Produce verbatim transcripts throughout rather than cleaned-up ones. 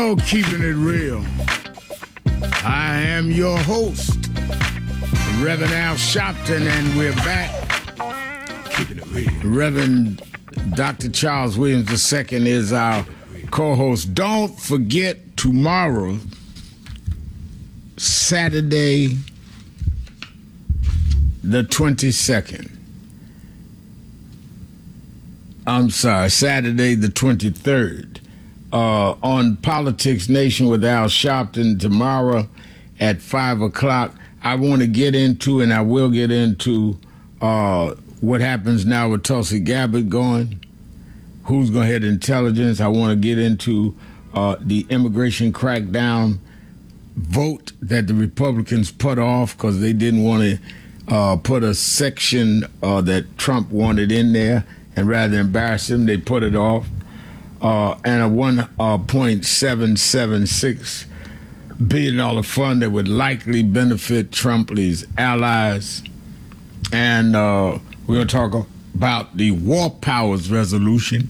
know, keeping it real. I am your host, Reverend Al Sharpton, and we're back. Keeping it real. Reverend Doctor Charles Williams the Second is our co-host. Don't forget tomorrow, Saturday, the twenty-second. I'm sorry, Saturday the twenty-third. Uh, on Politics Nation with Al Sharpton tomorrow at five o'clock. I want to get into, and I will get into, uh, what happens now with Tulsi Gabbard going, who's going to head intelligence. I want to get into uh, the immigration crackdown vote that the Republicans put off because they didn't want to uh, put a section uh, that Trump wanted in there, and rather than embarrass him, they put it off. Uh, and a one point seven seven six billion dollars fund that would likely benefit Trump's allies. And uh, we're going to talk about the War Powers resolution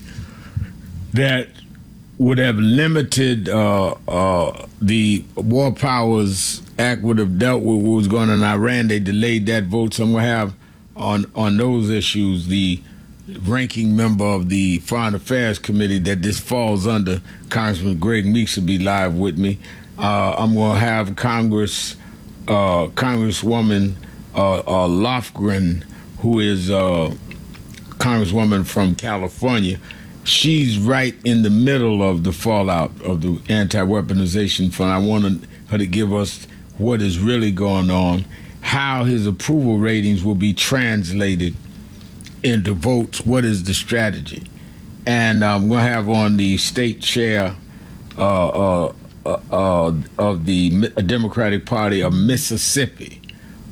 that would have limited uh, uh, the War Powers Act would have dealt with what was going on in Iran. They delayed that vote. So I'm going to have on, on those issues the ranking member of the Foreign Affairs Committee that this falls under, Congressman Greg Meeks, will be live with me. Uh, I'm going to have Congress, uh, Congresswoman uh, uh, Lofgren, who is uh, Congresswoman from California. She's right in the middle of the fallout of the anti-weaponization fund. I want her to give us what is really going on, how his approval ratings will be translated into votes, what is the strategy. And I'm going to have on the state chair uh, uh, uh, uh, of the Democratic Party of Mississippi,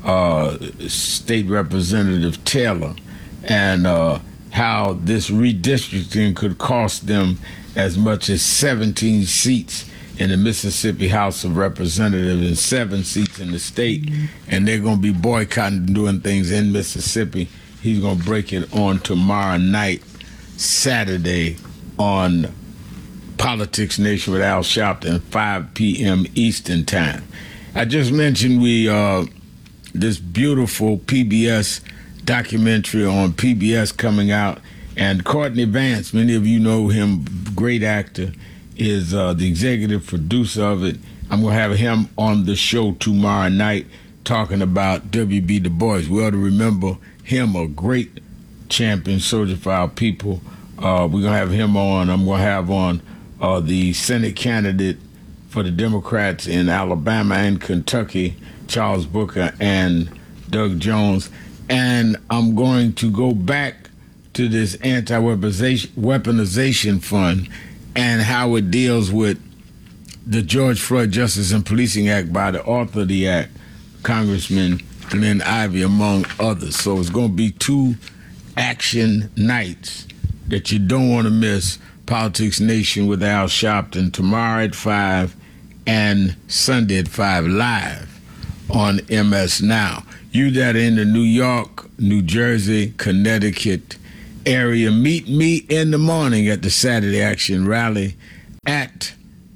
uh, State Representative Taylor, and uh, how this redistricting could cost them as much as seventeen seats in the Mississippi House of Representatives and seven seats in the state, and they're going to be boycotting and doing things in Mississippi. He's going to break it on tomorrow night, Saturday, on Politics Nation with Al Sharpton, five p.m. Eastern Time. I just mentioned we uh, this beautiful P B S documentary on P B S coming out, and Courtney Vance, many of you know him, great actor, is uh, the executive producer of it. I'm going to have him on the show tomorrow night talking about W B Du Bois. We ought to remember him, a great champion soldier for our people. Uh, we're going to have him on. I'm going to have on uh, the Senate candidate for the Democrats in Alabama and Kentucky, Charles Booker and Doug Jones. And I'm going to go back to this anti-weaponization weaponization fund and how it deals with the George Floyd Justice and Policing Act by the author of the act, Congressman Glenn Ivey, among others. So it's going to be two action nights that you don't want to miss. Politics Nation with Al Sharpton tomorrow at five and Sunday at five live on M S Now. You that are in the New York, New Jersey, Connecticut area, meet me in the morning at the Saturday Action Rally at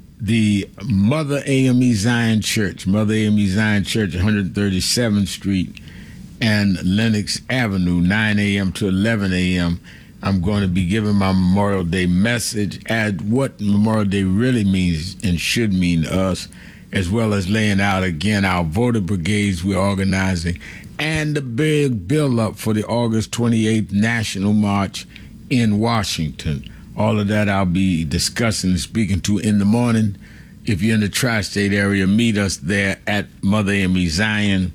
the Mother A M E Zion Church, Mother A M E Zion Church, one thirty-seventh Street and Lenox Avenue, nine a.m. to eleven a.m. I'm going to be giving my Memorial Day message, add what Memorial Day really means and should mean to us, as well as laying out again our voter brigades we're organizing and the big build-up for the August twenty-eighth National March in Washington. All of that I'll be discussing and speaking to in the morning. If you're in the tri-state area, meet us there at Mother A M E Zion,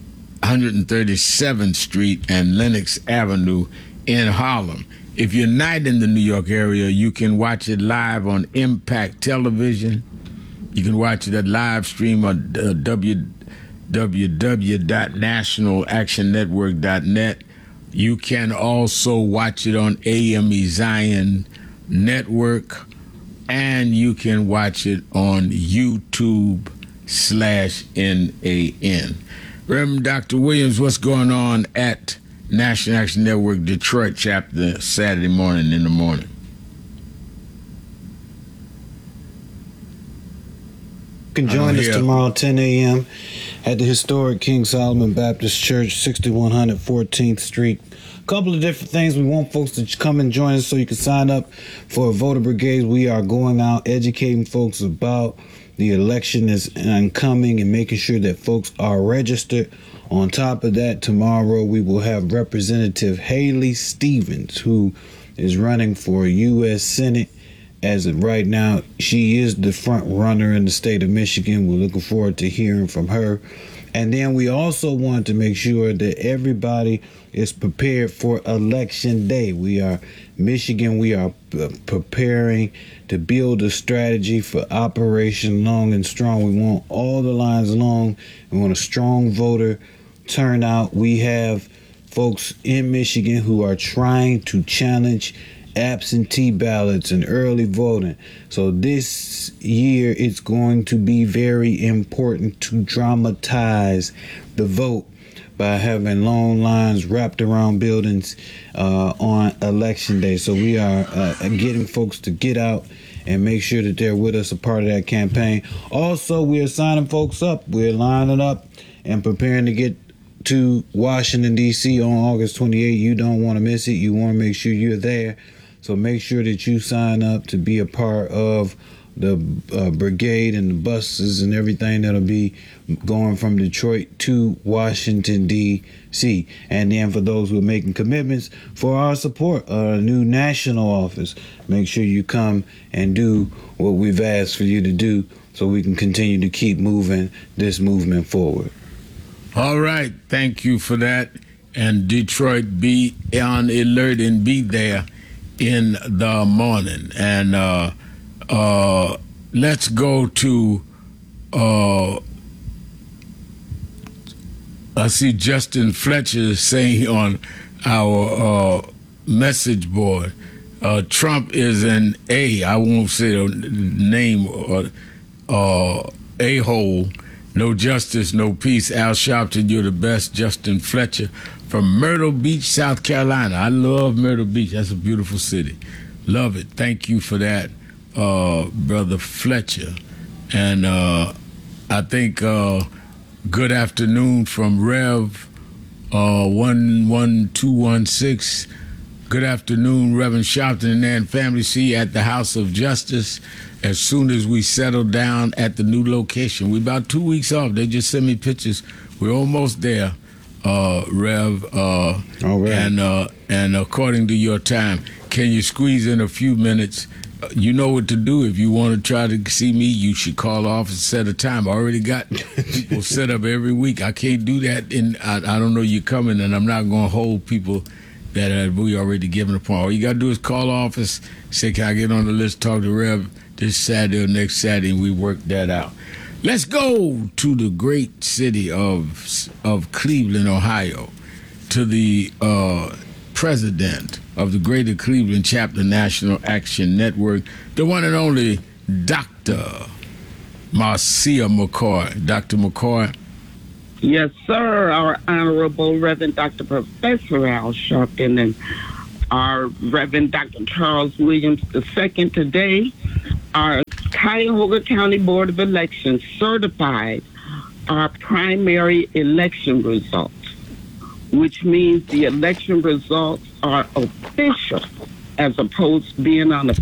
one thirty-seventh Street and Lenox Avenue in Harlem. If you're not in the New York area, you can watch it live on Impact Television. You can watch it at live stream on uh, w w w dot national action network dot net. You can also watch it on A M E Zion Network, and you can watch it on YouTube slash N A N. Reverend Doctor Williams, what's going on at National Action Network Detroit chapter Saturday morning in the morning? You can join us tomorrow, ten a.m. at the historic King Solomon Baptist Church, sixty-one hundred fourteenth Street. A couple of different things. We want folks to come and join us so you can sign up for a voter brigade. We are going out educating folks about the election is coming and making sure that folks are registered. On top of that, tomorrow we will have Representative Haley Stevens, who is running for U S Senate. As of right now, she is the front runner in the state of Michigan. We're looking forward to hearing from her. And then we also want to make sure that everybody is prepared for Election Day. We are Michigan. We are preparing to build a strategy for Operation Long and Strong. We want all the lines long. We want a strong voter turnout. We have folks in Michigan who are trying to challenge absentee ballots and early voting. So this year it's going to be very important to dramatize the vote by having long lines wrapped around buildings uh, on Election Day. So we are uh, getting folks to get out and make sure that they're with us, a part of that campaign. Also, we are signing folks up. We're lining up and preparing to get to Washington, D C on August twenty-eighth. You don't want to miss it. You want to make sure you're there. So make sure that you sign up to be a part of the uh, brigade and the buses and everything that'll be going from Detroit to Washington, D C. And then for those who are making commitments for our support, a new national office, make sure you come and do what we've asked for you to do so we can continue to keep moving this movement forward. All right. Thank you for that. And Detroit, be on alert and be there in the morning. And uh, uh, let's go to, uh, I see Justin Fletcher saying on our uh, message board, uh, Trump is an A, I won't say the name, or uh, a-hole, no justice, no peace. Al Sharpton, you're the best. Justin Fletcher from Myrtle Beach, South Carolina. I love Myrtle Beach. That's a beautiful city. Love it. Thank you for that, uh, Brother Fletcher. And uh, I think uh, good afternoon from Rev uh, one one two one six. Good afternoon, Reverend Sharpton and family. See you at the House of Justice as soon as we settle down at the new location. We're about two weeks off. They just sent me pictures. We're almost there, uh, Rev. Uh, All right. And, uh, and according to your time, can you squeeze in a few minutes? Uh, you know what to do. If you want to try to see me, you should call off and set a time. I already got people set up every week. I can't do that. In I, I don't know you're coming, and I'm not going to hold people that uh, we already given upon. All you got to do is call office, say, can I get on the list, talk to Rev this Saturday or next Saturday, and we work that out. Let's go to the great city of of Cleveland, Ohio, to the uh, president of the Greater Cleveland Chapter National Action Network, the one and only Doctor Marcia McCoy. Doctor McCoy. Yes, sir. Our Honorable Reverend Doctor Professor Al Sharpton and our Reverend Doctor Charles Williams the second today, our Cuyahoga County Board of Elections certified our primary election results, which means the election results are official as opposed to being on a